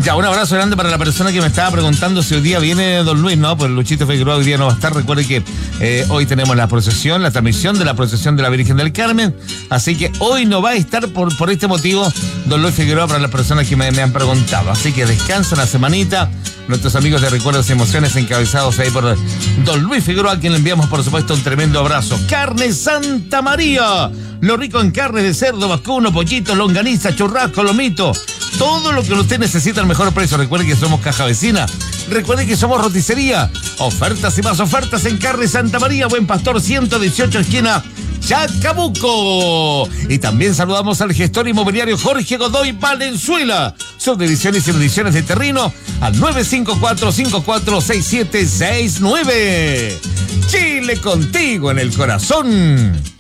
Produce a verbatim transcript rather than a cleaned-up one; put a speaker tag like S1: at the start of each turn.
S1: Ya, un abrazo grande para la persona que me estaba preguntando si hoy día viene Don Luis, ¿no? Pues Luchito Figueroa hoy día no va a estar. Recuerde que eh, hoy tenemos la procesión, la transmisión de la procesión de la Virgen del Carmen. Así que hoy no va a estar por, por este motivo Don Luis Figueroa para las personas que me, me han preguntado. Así que descansa una semanita. Nuestros amigos de Recuerdos y Emociones encabezados ahí por Don Luis Figueroa, a quien le enviamos, por supuesto, un tremendo abrazo. Carne Santa María. Lo rico en carne de cerdo, vacuno, pollito, longaniza, churrasco, lomito. Todo lo que usted necesita al mejor precio. Recuerde que somos Caja Vecina. Recuerde que somos roticería. Ofertas y más ofertas en Carne Santa María. Buen Pastor ciento dieciocho, esquina Chacabuco. Y también saludamos al gestor inmobiliario Jorge Godoy Valenzuela. Subdivisiones y mediciones de terreno al nueve cinco cuatro, cinco cuatro seis siete seis nueve. Chile contigo en el corazón.